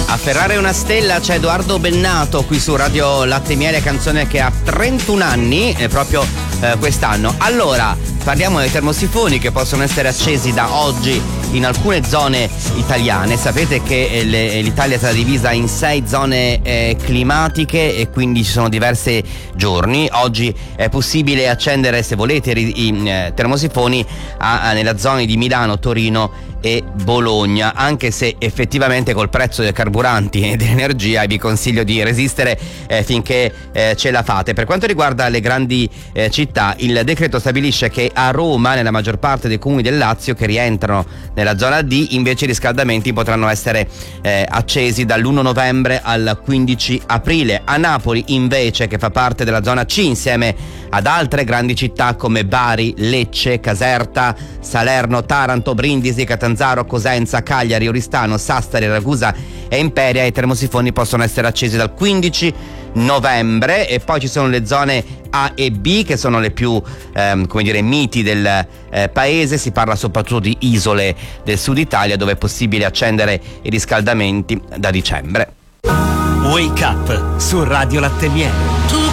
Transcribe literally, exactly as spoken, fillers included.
Afferrare una stella c'è Edoardo Bennato qui su Radio Latte e Miele, canzone che ha trentuno anni eh, proprio eh, quest'anno. Allora, parliamo dei termosifoni che possono essere accesi da oggi in alcune zone italiane. Sapete che eh, le, l'Italia è stata divisa in sei zone eh, climatiche e quindi ci sono diversi giorni. Oggi è possibile accendere, se volete, i, i eh, termosifoni a, a, nella zona di Milano, Torino e Bologna, anche se effettivamente col prezzo dei carburanti e dell'energia vi consiglio di resistere eh, finché eh, ce la fate. Per quanto riguarda le grandi eh, città, il decreto stabilisce che a Roma, nella maggior parte dei comuni del Lazio che rientrano nella zona D, invece i riscaldamenti potranno essere eh, accesi dall'primo novembre al quindici aprile. A Napoli invece, che fa parte della zona C insieme ad altre grandi città come Bari, Lecce, Caserta, Salerno, Taranto, Brindisi, Catanzaro, Cosenza, Cagliari, Oristano, Sassari, Ragusa e Imperia, i termosifoni possono essere accesi dal quindici novembre. E poi ci sono le zone A e B, che sono le più ehm, come dire miti del eh, paese. Si parla soprattutto di isole del sud Italia dove è possibile accendere i riscaldamenti da dicembre. Wake Up su Radio Latte e Miele.